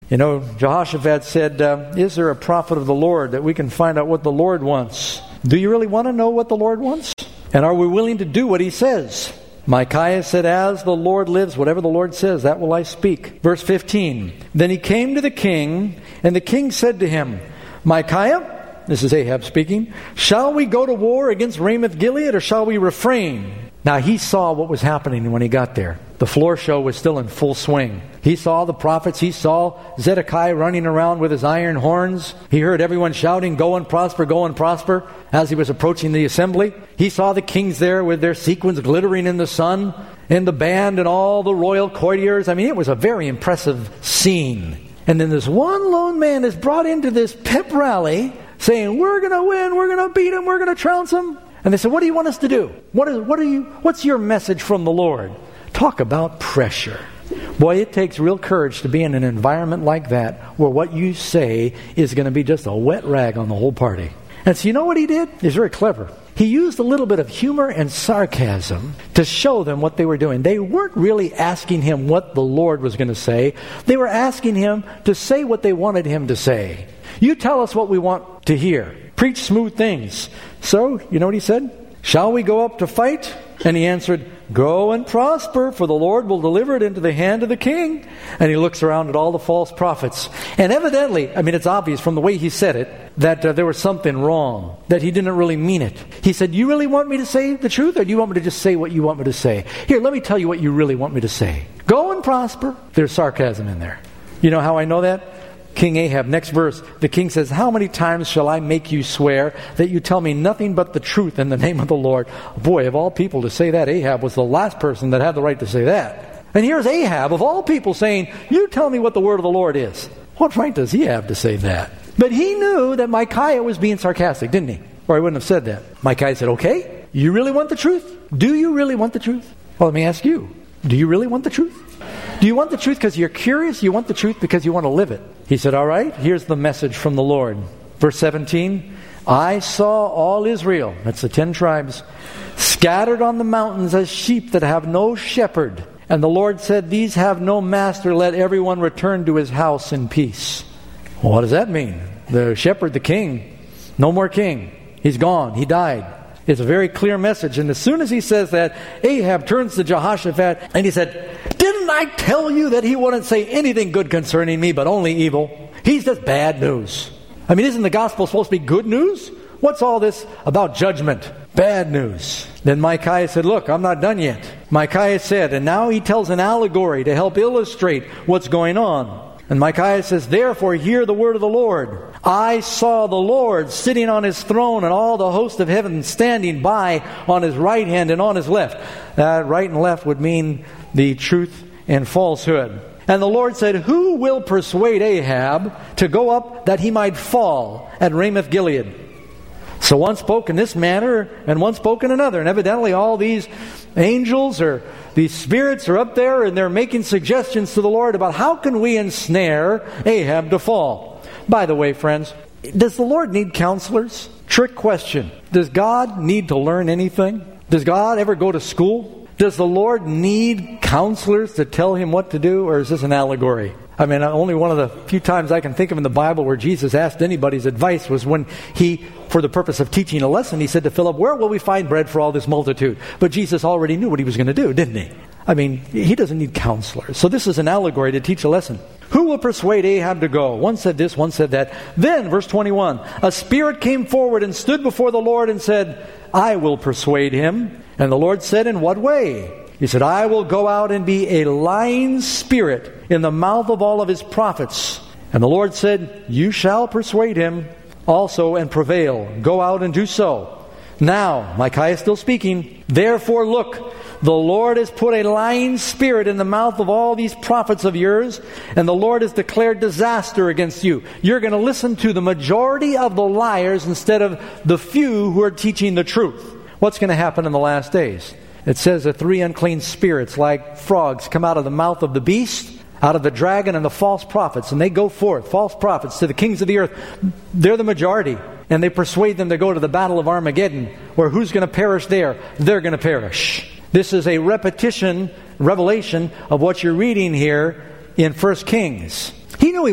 You know, Jehoshaphat said, is there a prophet of the Lord that we can find out what the Lord wants? Do you really want to know what the Lord wants? And are we willing to do what he says? Micaiah said, as the Lord lives, whatever the Lord says, that will I speak. Verse 15, then he came to the king, and the king said to him, Micaiah, this is Ahab speaking, shall we go to war against Ramoth-Gilead, or shall we refrain? Now he saw what was happening when he got there. The floor show was still in full swing. He saw the prophets. He saw Zedekiah running around with his iron horns. He heard everyone shouting, go and prosper, as he was approaching the assembly. He saw the kings there with their sequins glittering in the sun, and the band and all the royal courtiers. I mean, it was a very impressive scene. And then this one lone man is brought into this pep rally saying, we're going to win, we're going to beat him, we're going to trounce him. And they said, what do you want us to do? What's your message from the Lord? Talk about pressure. Boy, it takes real courage to be in an environment like that where what you say is going to be just a wet rag on the whole party. And so you know what he did? He's very clever. He used a little bit of humor and sarcasm to show them what they were doing. They weren't really asking him what the Lord was going to say. They were asking him to say what they wanted him to say. You tell us what we want to hear. Preach smooth things. So, you know what he said? Shall we go up to fight? And he answered, go and prosper, for the Lord will deliver it into the hand of the king. And he looks around at all the false prophets. And evidently, I mean, it's obvious from the way he said it, that there was something wrong, that he didn't really mean it. He said, you really want me to say the truth, or do you want me to just say what you want me to say? Here, let me tell you what you really want me to say. Go and prosper. There's sarcasm in there. You know how I know that? King Ahab, next verse, the king says, how many times shall I make you swear that you tell me nothing but the truth in the name of the Lord? Boy, of all people to say that, Ahab was the last person that had the right to say that. And here's Ahab, of all people, saying, you tell me what the word of the Lord is. What right does he have to say that? But he knew that Micaiah was being sarcastic, didn't he? Or he wouldn't have said that. Micaiah said, okay, you really want the truth? Do you really want the truth? Well, let me ask you, do you really want the truth? Do you want the truth because you're curious? You want the truth because you want to live it? He said, all right, here's the message from the Lord. Verse 17, I saw all Israel, that's the 10 tribes, scattered on the mountains as sheep that have no shepherd. And the Lord said, these have no master, let everyone return to his house in peace. Well, what does that mean? The shepherd, the king, no more king. He's gone. He died. It's a very clear message. And as soon as he says that, Ahab turns to Jehoshaphat and he said, didn't I tell you that he wouldn't say anything good concerning me, but only evil? He's just bad news. I mean, isn't the gospel supposed to be good news? What's all this about judgment? Bad news. Then Micaiah said, look, I'm not done yet. Micaiah said, and now he tells an allegory to help illustrate what's going on. And Micaiah says, therefore hear the word of the Lord. I saw the Lord sitting on his throne and all the host of heaven standing by on his right hand and on his left. Right and left would mean the truth and falsehood. And the Lord said, who will persuade Ahab to go up that he might fall at Ramoth-Gilead? So one spoke in this manner and one spoke in another. And evidently all these angels or these spirits are up there and they're making suggestions to the Lord about how can we ensnare Ahab to fall. By the way, friends, does the Lord need counselors? Trick question. Does God need to learn anything? Does God ever go to school? Does the Lord need counselors to tell him what to do, or is this an allegory? I mean, only one of the few times I can think of in the Bible where Jesus asked anybody's advice was when he, for the purpose of teaching a lesson, he said to Philip, where will we find bread for all this multitude? But Jesus already knew what he was going to do, didn't he? I mean, he doesn't need counselors. So this is an allegory to teach a lesson. Who will persuade Ahab to go? One said this, one said that. Then, verse 21, a spirit came forward and stood before the Lord and said, I will persuade him. And the Lord said, in what way? He said, I will go out and be a lying spirit in the mouth of all of his prophets. And the Lord said, you shall persuade him also and prevail. Go out and do so. Now, Micaiah is still speaking. Therefore, look, the Lord has put a lying spirit in the mouth of all these prophets of yours, and the Lord has declared disaster against you. You're going to listen to the majority of the liars instead of the few who are teaching the truth. What's going to happen in the last days? It says that 3 unclean spirits like frogs come out of the mouth of the beast, out of the dragon and the false prophets, and they go forth, false prophets, to the kings of the earth. They're the majority, and they persuade them to go to the battle of Armageddon, where who's going to perish there? They're going to perish. This is a revelation of what you're reading here in 1 Kings. He knew he